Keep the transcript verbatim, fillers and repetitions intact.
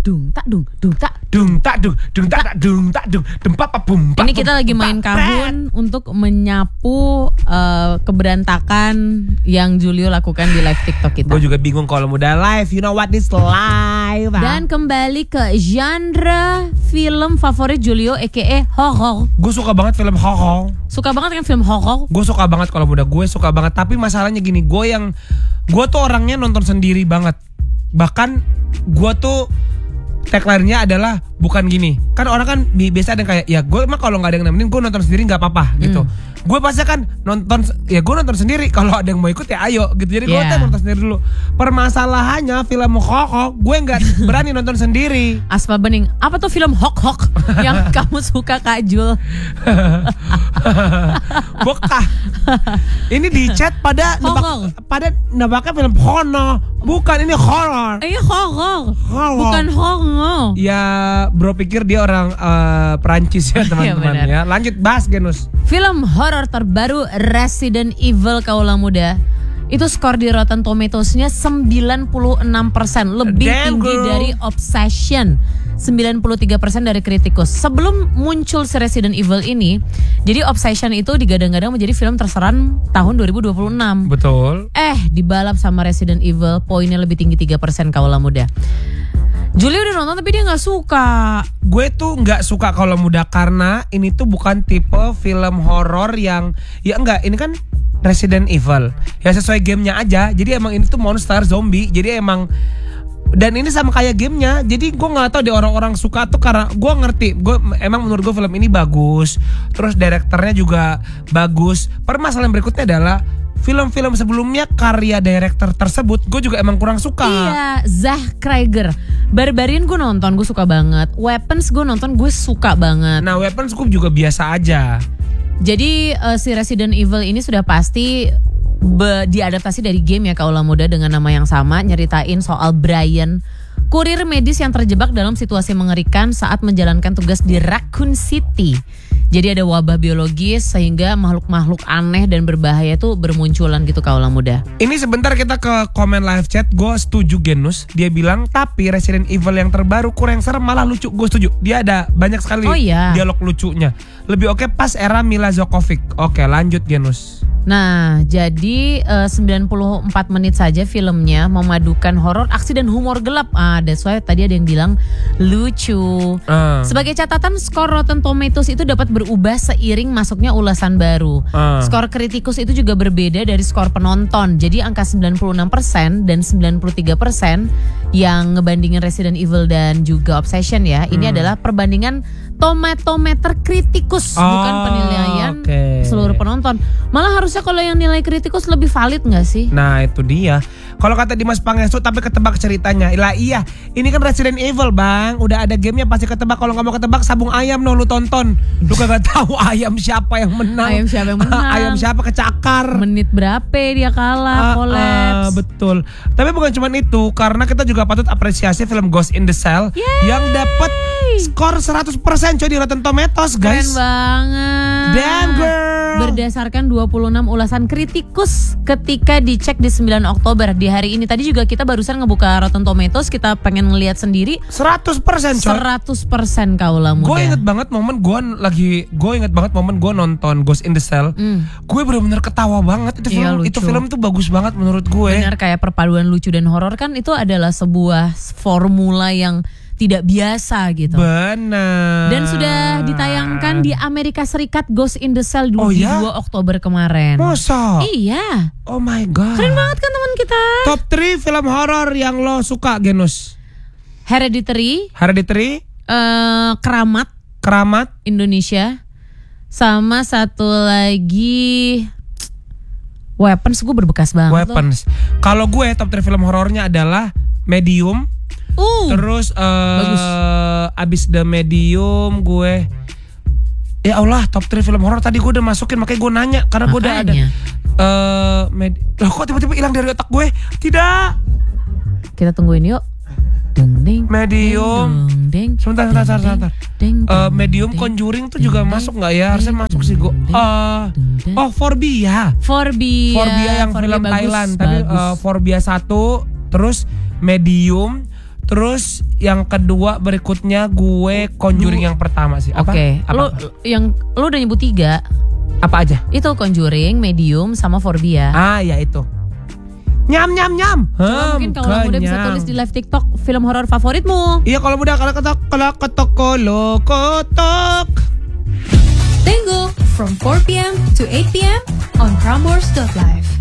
dung tak dung dung tak dung tak dung dung tak dung tak dung dempa pa bum. Ini kita lagi main kahun untuk menyapu uh, keberantakan yang Julio lakukan di live TikTok kita. Gue juga bingung kalau udah live. You know what is live? Dan kembali ke genre film favorit Julio aka horror. Gue suka banget film horror. Suka banget kan film horror? Gue suka banget kalau muda gue suka banget. Tapi masalahnya gini, gue yang gue tuh orangnya nonton sendiri banget. Bahkan gue tuh tagline-nya adalah bukan gini. Kan orang kan biasa ada yang kayak ya gue emang kalau nggak ada yang nemenin gue nonton sendiri nggak apa-apa gitu. Hmm. Gue pasti kan nonton ya gue nonton sendiri. Kalau ada yang mau ikut ya ayo gitu. Jadi yeah. gue nonton sendiri dulu. Permasalahannya film hok-hok gue nggak berani nonton sendiri. Aspa Bening, apa tuh film hok-hok yang kamu suka Kak Jul? Bokah. Ini di chat pada nebak, pada nebaknya film porno. Bukan, ini horror. Ini horror. Bukan horror. Ya bro pikir dia orang uh, Perancis ya teman-teman ya. Lanjut bahas Genus. Film horor terbaru Resident Evil kaula muda. Itu skor di Rotten Tomatoes-nya sembilan puluh enam persen. Lebih Damn tinggi girl. Dari Obsession, sembilan puluh tiga persen dari kritikus. Sebelum muncul si Resident Evil ini, jadi Obsession itu digadang-gadang menjadi film terseram tahun dua ribu dua puluh enam. Betul. Eh, dibalap sama Resident Evil, poinnya lebih tinggi tiga persen kaula muda. Julia udah nonton tapi dia gak suka. Gue tuh gak suka kalau muda karena ini tuh bukan tipe film horor yang ya enggak, ini kan Resident Evil ya sesuai gamenya aja. Jadi emang ini tuh monster zombie. Jadi emang dan ini sama kayak gamenya. Jadi gue nggak tahu deh orang-orang suka tuh karena gue ngerti. Gue emang menurut gue film ini bagus. Terus direkturnya juga bagus. Permasalahan berikutnya adalah film-film sebelumnya karya director tersebut gue juga emang kurang suka. Iya, Zach Krieger. Barbarian gue nonton, gue suka banget. Weapons gue nonton, gue suka banget. Nah Weapons gue juga biasa aja. Jadi uh, si Resident Evil ini sudah pasti be, diadaptasi dari game ya kaula muda dengan nama yang sama, nyeritain soal Brian, kurir medis yang terjebak dalam situasi mengerikan saat menjalankan tugas di Raccoon City. Jadi ada wabah biologis sehingga makhluk-makhluk aneh dan berbahaya tuh bermunculan gitu kaula muda. Ini sebentar kita ke komen live chat. Gue setuju Genus. Dia bilang tapi Resident Evil yang terbaru kurang serem malah lucu. Gue setuju. Dia ada banyak sekali oh, iya. dialog lucunya. Lebih oke pas era Mila Jovovich. Oke lanjut Genus. Nah, jadi uh, sembilan puluh empat menit saja filmnya memadukan horor, aksi dan humor gelap. Ah, that's why tadi ada yang bilang lucu. Uh. Sebagai catatan, skor Rotten Tomatoes itu dapat berubah seiring masuknya ulasan baru. Uh. Skor kritikus itu juga berbeda dari skor penonton. Jadi angka sembilan puluh enam persen dan sembilan puluh tiga persen yang ngebandingin Resident Evil dan juga Obsession ya. Ini hmm. adalah perbandingan tomatometer kritikus, oh, bukan penilaian okay. seluruh penonton. Malah harusnya kalau yang nilai kritikus lebih valid gak sih? Nah itu dia. Kalau kata Dimas Pangestu tapi ketebak ceritanya. Lah iya, ini kan Resident Evil bang. Udah ada gamenya pasti ketebak. Kalau gak mau ketebak sabung ayam no lu tonton. Lu kagak tahu ayam siapa yang menang. Ayam siapa yang menang. Ayam siapa kecakar. Menit berapa dia kalah, kolaps. Uh, uh, betul. Tapi bukan cuma itu. Karena kita juga patut apresiasi film Ghost in the Shell. Yeay. Yang dapat skor seratus persen coy di Rotten Tomatoes guys. Keren banget. Damn girl. Berdasarkan dua puluh enam ulasan kritikus ketika dicek di sembilan Oktober di hari ini. Tadi juga kita barusan ngebuka Rotten Tomatoes, kita pengen ngelihat sendiri. seratus persen coy. seratus persen kaula muda. Gue inget banget momen gue lagi, gue inget banget momen gue nonton Ghost in the Shell. Mm. Gue bener-bener ketawa banget. Itu film, iya, itu film tuh bagus banget menurut gue. Bener, kayak perpaduan lucu dan horor kan itu adalah sebuah formula yang tidak biasa gitu. Benar. Dan sudah ditayangkan di Amerika Serikat Ghost in the Shell oh, di ya? dua Oktober kemarin. Masa? Iya. Oh my god. Keren banget kan teman kita. Top tiga film horor yang lo suka Genus. Hereditary. Hereditary. Uh, Keramat. Keramat. Indonesia. Sama satu lagi Weapons. Gue berbekas banget. Weapons. Kalau gue top tiga film horornya adalah Medium. Uh, Terus uh, abis The Medium gue ya Allah top tiga film horor tadi gue udah masukin. Makanya gue nanya karena gue udah ada uh, med- Loh kok tiba-tiba hilang dari otak gue. Tidak. Kita tungguin yuk. Deng, deng, Medium deng, deng, Sebentar sebentar sebentar, sebentar. Deng, deng, uh, Medium deng, Conjuring tuh juga deng, masuk gak ya? Harusnya deng, masuk sih gue uh, Oh Forbia Forbia Forbia yang Forbia film bagus, Thailand. bagus. Tapi uh, Forbia satu. Terus Medium. Terus yang kedua berikutnya gue Conjuring yang pertama sih. Apa? Oke. Apa? Lo yang lo udah nyebut tiga. Apa aja? Itu Conjuring, Medium, sama Phobia. Ah ya itu. Nyam nyam nyam. Coba mungkin kalau orang muda bisa tulis di live TikTok film horor favoritmu. Iya kalau muda kalau ketok kalau ketok kalau kotok. Tango from four p.m. to eight p.m. on Prambors dot live.